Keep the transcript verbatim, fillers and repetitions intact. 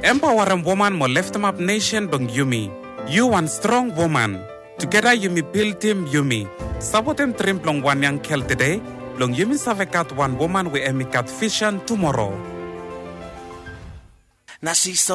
Empower a woman mo lift up nation dong Yumi. You one strong woman. Together Yumi build team Yumi. Sabotem trim plong one yang kel today. Long Yumi savekat one woman we emikat vision tomorrow. Nasi